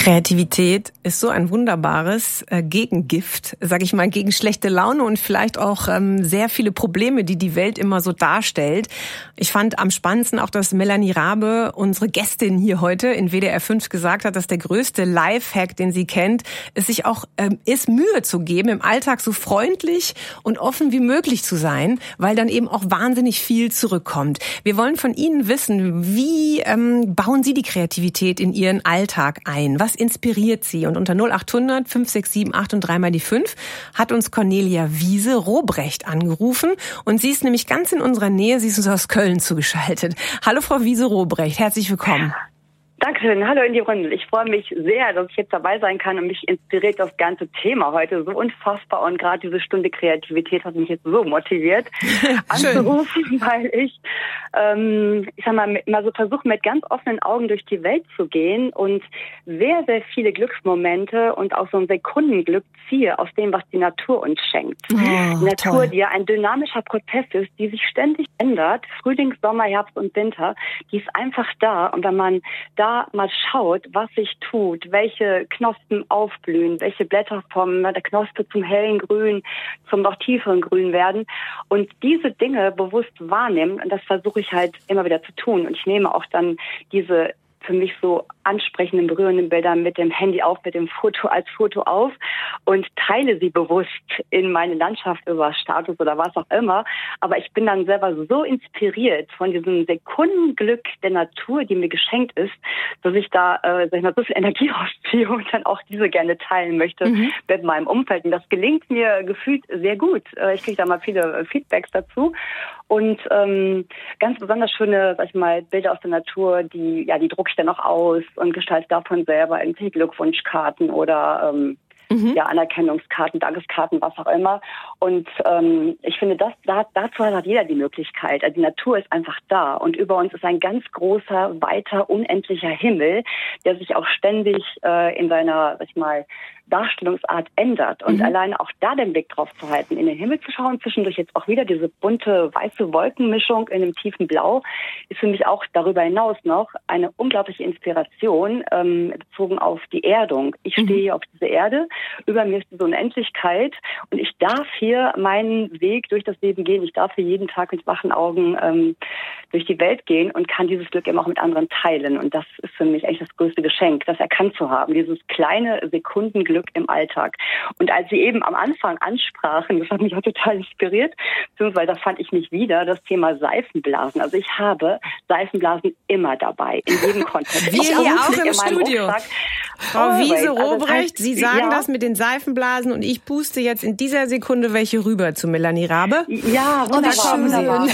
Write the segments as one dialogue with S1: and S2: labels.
S1: Kreativität ist so ein wunderbares Gegengift, sage ich mal, gegen schlechte Laune und vielleicht auch sehr viele Probleme, die die Welt immer so darstellt. Ich fand am spannendsten auch, dass Melanie Rabe, unsere Gästin hier heute in WDR 5, gesagt hat, dass der größte Lifehack, den sie kennt, es sich auch ist, Mühe zu geben, im Alltag so freundlich und offen wie möglich zu sein, weil dann eben auch wahnsinnig viel zurückkommt. Wir wollen von Ihnen wissen, wie bauen Sie die Kreativität in Ihren Alltag ein? Was inspiriert Sie? Und unter 0800 567 8 und 3 mal die 5 hat uns Cornelia Wiese-Robrecht angerufen. Und sie ist nämlich ganz in unserer Nähe. Sie ist uns aus Köln zugeschaltet. Hallo, Frau Wiese-Robrecht. Herzlich willkommen.
S2: Dankeschön. Hallo in die Runde. Ich freue mich sehr, dass ich jetzt dabei sein kann und mich inspiriert das ganze Thema heute so unfassbar. Und gerade diese Stunde Kreativität hat mich jetzt so motiviert, anzurufen, weil ich sag mal, mal so versuche, mit ganz offenen Augen durch die Welt zu gehen und sehr, sehr viele Glücksmomente und auch so ein Sekundenglück ziehe aus dem, was die Natur uns schenkt. Die Natur, toll. Die ja ein dynamischer Prozess ist, die sich ständig ändert. Frühling, Sommer, Herbst und Winter. Die ist einfach da. Und wenn man da mal schaut, was sich tut, welche Knospen aufblühen, welche Blätter vom der Knospe zum hellen Grün, zum noch tieferen Grün werden und diese Dinge bewusst wahrnehmen, und das versuche ich halt immer wieder zu tun. Und ich nehme auch dann diese für mich so ansprechenden, berührenden Bilder mit dem Handy auf, mit dem Foto als Foto auf und teile sie bewusst in meine Landschaft über Status oder was auch immer. Aber ich bin dann selber so inspiriert von diesem Sekundenglück der Natur, die mir geschenkt ist, dass ich da sag ich mal, so viel Energie rausziehe und dann auch diese gerne teilen möchte mit meinem Umfeld. Und das gelingt mir gefühlt sehr gut. Ich kriege da mal viele Feedbacks dazu. Und ganz besonders schöne, sag ich mal, Bilder aus der Natur, die drucke ich dann auch aus und gestalte davon selber irgendwelche Glückwunschkarten oder Anerkennungskarten, Dankeskarten, was auch immer. Und ich finde, dazu hat jeder die Möglichkeit. Also die Natur ist einfach da und über uns ist ein ganz großer, weiter, unendlicher Himmel, der sich auch ständig in seiner, sag ich mal, Darstellungsart ändert. Und alleine auch da den Blick drauf zu halten, in den Himmel zu schauen, zwischendurch jetzt auch wieder diese bunte, weiße Wolkenmischung in einem tiefen Blau, ist für mich auch darüber hinaus noch eine unglaubliche Inspiration bezogen auf die Erdung. Ich stehe hier auf dieser Erde, über mir ist diese Unendlichkeit und ich darf hier meinen Weg durch das Leben gehen. Ich darf hier jeden Tag mit wachen Augen durch die Welt gehen und kann dieses Glück eben auch mit anderen teilen. Und das ist für mich eigentlich das größte Geschenk, das erkannt zu haben, dieses kleine Sekundenglück im Alltag. Und als Sie eben am Anfang ansprachen, das hat mich auch total inspiriert, beziehungsweise da fand ich mich wieder, das Thema Seifenblasen. Also ich habe Seifenblasen immer dabei, in jedem Kontext.
S1: Wir hier auch im Studio. Frau Wiese-Robrecht, Sie sagen das mit den Seifenblasen und ich puste jetzt in dieser Sekunde welche rüber zu Melanie Rabe.
S2: Ja, wunderbar.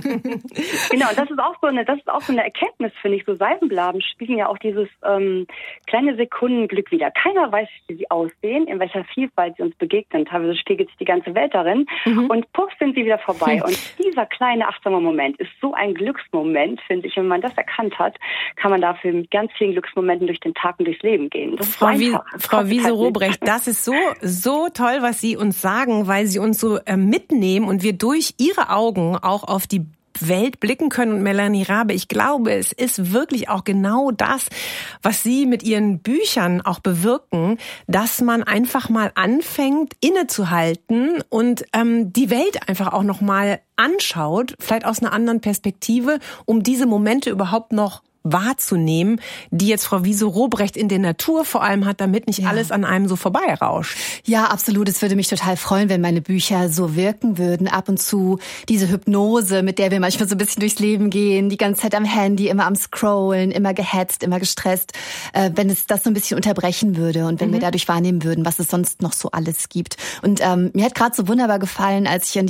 S2: Genau, und das ist auch so eine Erkenntnis, finde ich. So Seifenblasen spiegeln ja auch dieses kleine Sekundenglück wieder. Keiner weiß, wie sie aussehen, in welcher Vielfalt sie uns begegnen. Teilweise spiegelt sich die ganze Welt darin und puff sind sie wieder vorbei. Und dieser kleine achtsame Moment ist so ein Glücksmoment, finde ich. Wenn man das erkannt hat, kann man dafür mit ganz vielen Glücksmomenten durch den Tag und durchs Leben gehen. Das
S1: Frau Wiese-Robrecht, das ist so toll, was Sie uns sagen, weil Sie uns so mitnehmen und wir durch Ihre Augen auch auf die Welt blicken können. Und Melanie Rabe, ich glaube, es ist wirklich auch genau das, was Sie mit Ihren Büchern auch bewirken, dass man einfach mal anfängt, innezuhalten und die Welt einfach auch noch mal anschaut, vielleicht aus einer anderen Perspektive, um diese Momente überhaupt noch wahrzunehmen, die jetzt Frau Wiese-Robrecht in der Natur vor allem hat, damit nicht alles an einem so vorbeirauscht.
S3: Ja, absolut. Es würde mich total freuen, wenn meine Bücher so wirken würden. Ab und zu diese Hypnose, mit der wir manchmal so ein bisschen durchs Leben gehen, die ganze Zeit am Handy, immer am Scrollen, immer gehetzt, immer gestresst, wenn es das so ein bisschen unterbrechen würde und wenn wir dadurch wahrnehmen würden, was es sonst noch so alles gibt. Und mir hat gerade so wunderbar gefallen, als ich an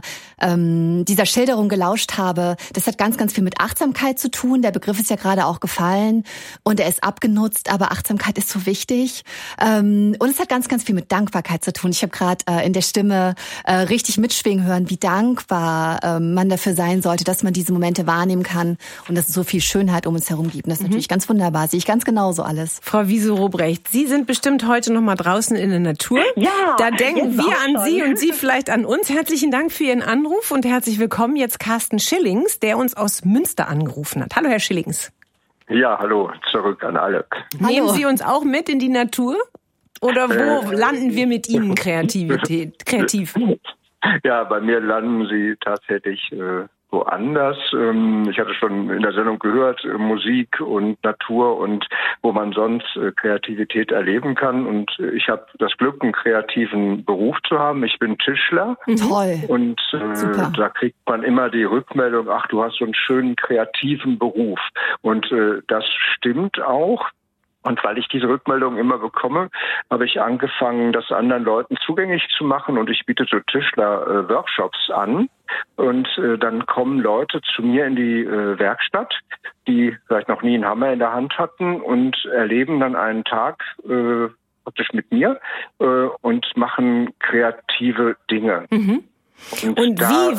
S3: dieser Schilderung gelauscht habe, das hat ganz, ganz viel mit Achtsamkeit zu tun. Der Begriff ist ja gerade auch gefallen und er ist abgenutzt, aber Achtsamkeit ist so wichtig. Und es hat ganz, ganz viel mit Dankbarkeit zu tun. Ich habe gerade in der Stimme richtig mitschwingen hören, wie dankbar man dafür sein sollte, dass man diese Momente wahrnehmen kann und dass es so viel Schönheit um uns herum gibt. Und das ist natürlich ganz wunderbar. Sehe ich ganz genauso alles.
S1: Frau Wiese-Robrecht, Sie sind bestimmt heute noch mal draußen in der Natur.
S2: Ja,
S1: da denken wir an Sie und Sie vielleicht an uns. Herzlichen Dank für Ihren Anruf und herzlich willkommen jetzt Carsten Schillings, der uns aus Münster angerufen hat. Hallo, Herr Schillings.
S4: Ja, hallo, zurück an alle.
S1: Nehmen Sie uns auch mit in die Natur? Oder wo landen wir mit Ihnen kreativ?
S4: Ja, bei mir landen Sie tatsächlich woanders. Ich hatte schon in der Sendung gehört, Musik und Natur und wo man sonst Kreativität erleben kann. Und ich habe das Glück, einen kreativen Beruf zu haben. Ich bin Tischler.
S3: Toll.
S4: Und da kriegt man immer die Rückmeldung, ach, du hast so einen schönen kreativen Beruf. Und das stimmt auch. Und weil ich diese Rückmeldung immer bekomme, habe ich angefangen, das anderen Leuten zugänglich zu machen. Und ich biete so Tischler-Workshops an. Und dann kommen Leute zu mir in die Werkstatt, die vielleicht noch nie einen Hammer in der Hand hatten und erleben dann einen Tag praktisch mit mir und machen kreative Dinge.
S1: Mhm. Und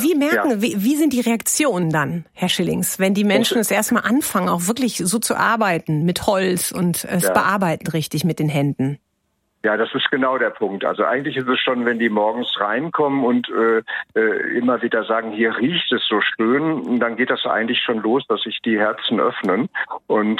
S1: wie sind die Reaktionen dann, Herr Schillings, wenn die Menschen es erstmal anfangen, auch wirklich so zu arbeiten mit Holz und es bearbeiten richtig mit den Händen?
S4: Ja, das ist genau der Punkt. Also eigentlich ist es schon, wenn die morgens reinkommen und immer wieder sagen, hier riecht es so schön, dann geht das eigentlich schon los, dass sich die Herzen öffnen. Und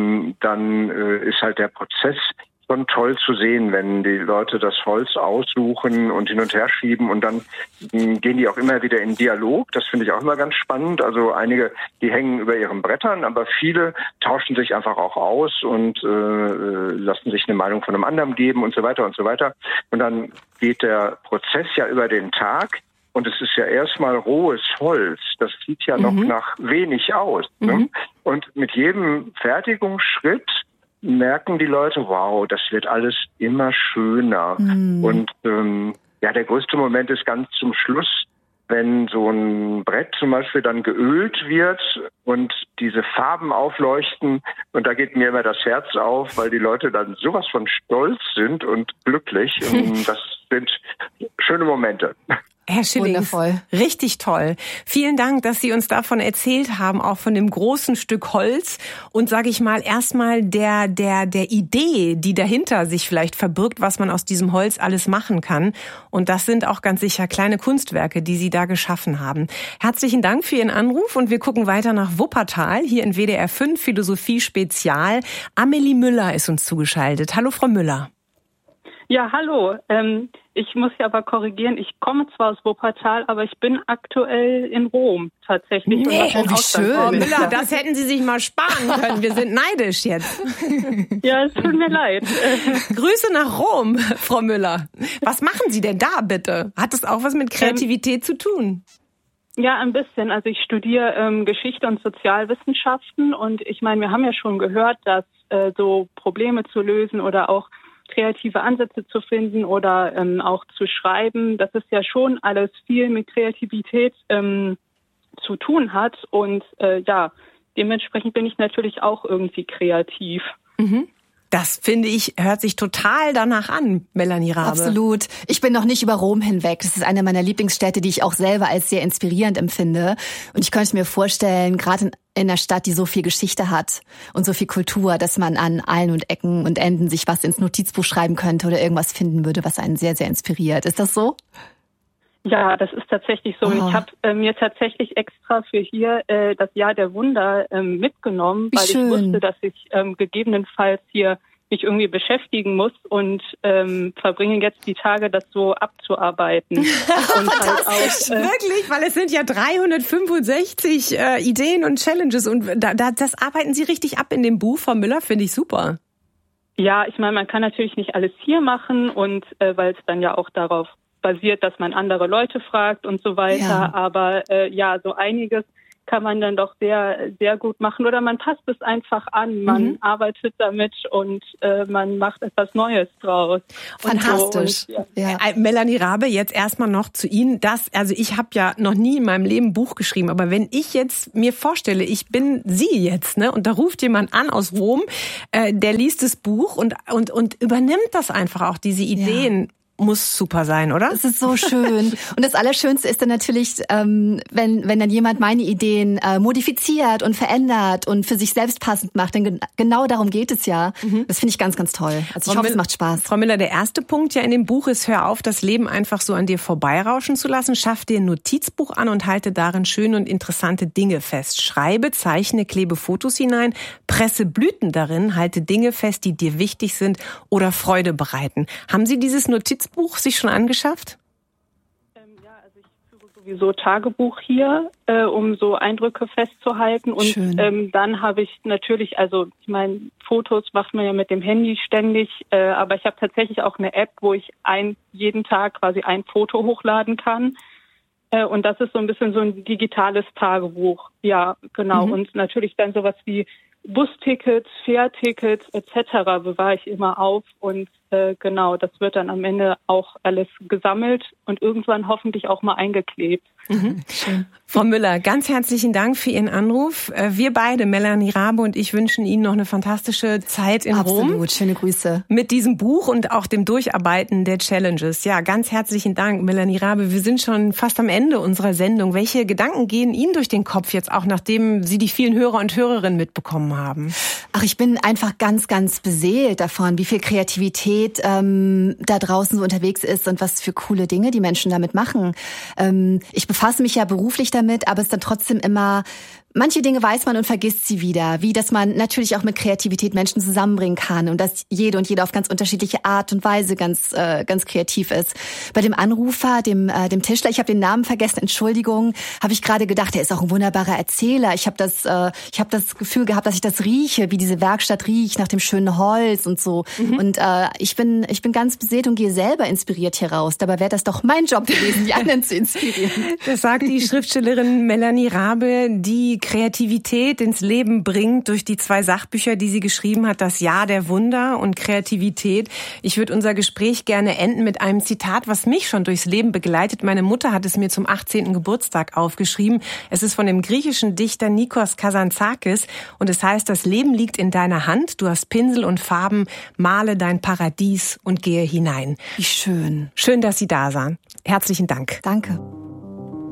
S4: dann ist halt der Prozess schon toll zu sehen, wenn die Leute das Holz aussuchen und hin und her schieben und dann gehen die auch immer wieder in Dialog. Das finde ich auch immer ganz spannend. Also einige, die hängen über ihren Brettern, aber viele tauschen sich einfach auch aus und lassen sich eine Meinung von einem anderen geben und so weiter und so weiter. Und dann geht der Prozess ja über den Tag. Und es ist ja erstmal rohes Holz. Das sieht ja noch nach wenig aus. Ne? Und mit jedem Fertigungsschritt merken die Leute, wow, das wird alles immer schöner. Und der größte Moment ist ganz zum Schluss, wenn so ein Brett zum Beispiel dann geölt wird und diese Farben aufleuchten. Und da geht mir immer das Herz auf, weil die Leute dann sowas von stolz sind und glücklich. Und das sind schöne Momente.
S1: Herr Schillings, richtig toll. Vielen Dank, dass Sie uns davon erzählt haben, auch von dem großen Stück Holz und, sage ich mal, erstmal der Idee, die dahinter sich vielleicht verbirgt, was man aus diesem Holz alles machen kann. Und das sind auch ganz sicher kleine Kunstwerke, die Sie da geschaffen haben. Herzlichen Dank für Ihren Anruf und wir gucken weiter nach Wuppertal, hier in WDR 5 Philosophie Spezial. Amelie Müller ist uns zugeschaltet. Hallo, Frau Müller.
S5: Ja, hallo. Ich muss ja aber korrigieren, ich komme zwar aus Wuppertal, aber ich bin aktuell in Rom tatsächlich.
S1: Nee, wie schön. Frau Müller, das hätten Sie sich mal sparen können. Wir sind neidisch jetzt.
S5: Ja, es tut mir leid.
S1: Grüße nach Rom, Frau Müller. Was machen Sie denn da bitte? Hat das auch was mit Kreativität zu tun?
S5: Ja, ein bisschen. Also ich studiere Geschichte und Sozialwissenschaften und ich meine, wir haben ja schon gehört, dass so Probleme zu lösen oder auch kreative Ansätze zu finden oder auch zu schreiben, dass es ja schon alles viel mit Kreativität zu tun hat. Und dementsprechend bin ich natürlich auch irgendwie kreativ.
S1: Das, finde ich, hört sich total danach an, Melanie Rabe.
S3: Absolut. Ich bin noch nicht über Rom hinweg. Das ist eine meiner Lieblingsstädte, die ich auch selber als sehr inspirierend empfinde. Und ich könnte mir vorstellen, gerade in einer Stadt, die so viel Geschichte hat und so viel Kultur, dass man an allen und Ecken und Enden sich was ins Notizbuch schreiben könnte oder irgendwas finden würde, was einen sehr, sehr inspiriert. Ist das so?
S5: Ja, das ist tatsächlich so. Ich habe mir tatsächlich extra für hier das Jahr der Wunder mitgenommen, weil ich wusste, dass ich gegebenenfalls hier mich irgendwie beschäftigen muss und verbringe jetzt die Tage, das so abzuarbeiten. Und
S1: fantastisch, halt auch, wirklich, weil es sind ja 365 Ideen und Challenges und das arbeiten Sie richtig ab in dem Buch, Frau Müller, finde ich super.
S5: Ja, ich meine, man kann natürlich nicht alles hier machen und weil es dann ja auch darauf basiert, dass man andere Leute fragt und so weiter. Ja. Aber so einiges kann man dann doch sehr, sehr gut machen. Oder man passt es einfach an. Man arbeitet damit und man macht etwas Neues draus.
S1: Fantastisch. Melanie Rabe, jetzt erstmal noch zu Ihnen. Also ich habe ja noch nie in meinem Leben ein Buch geschrieben, aber wenn ich jetzt mir vorstelle, ich bin Sie jetzt, ne, und da ruft jemand an aus Rom, der liest das Buch und übernimmt das einfach auch, diese Ideen. Ja. muss super sein, oder?
S3: Das ist so schön. Und das Allerschönste ist dann natürlich, wenn dann jemand meine Ideen modifiziert und verändert und für sich selbst passend macht. Denn genau darum geht es ja. Das finde ich ganz, ganz toll. Also ich hoffe, es macht Spaß.
S1: Frau Müller, der erste Punkt ja in dem Buch ist, hör auf, das Leben einfach so an dir vorbeirauschen zu lassen. Schaff dir ein Notizbuch an und halte darin schöne und interessante Dinge fest. Schreibe, zeichne, klebe Fotos hinein, presse Blüten darin, halte Dinge fest, die dir wichtig sind oder Freude bereiten. Haben Sie dieses Notizbuch sich schon angeschafft?
S5: Ja, also ich führe sowieso Tagebuch hier, um so Eindrücke festzuhalten. Und dann habe ich natürlich, also ich meine, Fotos macht man ja mit dem Handy ständig, aber ich habe tatsächlich auch eine App, wo ich jeden Tag quasi ein Foto hochladen kann. Und das ist so ein bisschen so ein digitales Tagebuch. Ja, genau. Und natürlich dann sowas wie Bustickets, Fährtickets etc. bewahre ich immer auf und genau, das wird dann am Ende auch alles gesammelt und irgendwann hoffentlich auch mal eingeklebt.
S1: Schön. Frau Müller, ganz herzlichen Dank für Ihren Anruf. Wir beide, Melanie Rabe und ich, wünschen Ihnen noch eine fantastische Zeit in Rom.
S3: Absolut, schöne Grüße.
S1: Mit diesem Buch und auch dem Durcharbeiten der Challenges. Ja, ganz herzlichen Dank, Melanie Rabe. Wir sind schon fast am Ende unserer Sendung. Welche Gedanken gehen Ihnen durch den Kopf jetzt auch, nachdem Sie die vielen Hörer und Hörerinnen mitbekommen haben?
S3: Ach, ich bin einfach ganz, ganz beseelt davon, wie viel Kreativität da draußen so unterwegs ist und was für coole Dinge die Menschen damit machen. Ich befasse mich ja beruflich damit, aber es ist dann trotzdem immer, manche Dinge weiß man und vergisst sie wieder. Wie, dass man natürlich auch mit Kreativität Menschen zusammenbringen kann und dass jede und jeder auf ganz unterschiedliche Art und Weise ganz kreativ ist. Bei dem Anrufer, dem Tischler, ich habe den Namen vergessen, Entschuldigung, habe ich gerade gedacht, er ist auch ein wunderbarer Erzähler. Ich habe das Gefühl gehabt, dass ich das rieche, wie diese Werkstatt riecht nach dem schönen Holz und so. Und ich bin ganz beseelt und gehe selber inspiriert hier raus. Dabei wäre das doch mein Job gewesen, die anderen zu inspirieren.
S1: Das sagt die Schriftstellerin Melanie Rabe, die Kreativität ins Leben bringt durch die 2 Sachbücher, die sie geschrieben hat, Das Jahr der Wunder und Kreativität. Ich würde unser Gespräch gerne enden mit einem Zitat, was mich schon durchs Leben begleitet. Meine Mutter hat es mir zum 18. Geburtstag aufgeschrieben. Es ist von dem griechischen Dichter Nikos Kazantzakis und es heißt, das Leben liegt in deiner Hand, du hast Pinsel und Farben, male dein Paradies und gehe hinein.
S3: Wie schön.
S1: Schön, dass Sie da waren. Herzlichen Dank.
S3: Danke.